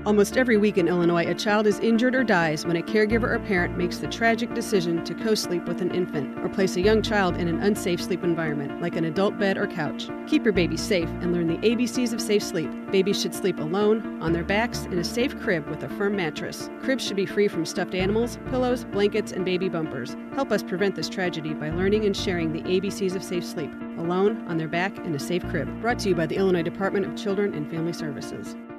Almost every week in Illinois, a child is injured or dies when a caregiver or parent makes the tragic decision to co-sleep with an infant or place a young child in an unsafe sleep environment, like an adult bed or couch. Keep your baby safe and learn the ABCs of safe sleep. Babies should sleep alone, on their backs, in a safe crib with a firm mattress. Cribs should be free from stuffed animals, pillows, blankets, and baby bumpers. Help us prevent this tragedy by learning and sharing the ABCs of safe sleep. Alone, on their back, in a safe crib. Brought to you by the Illinois Department of Children and Family Services.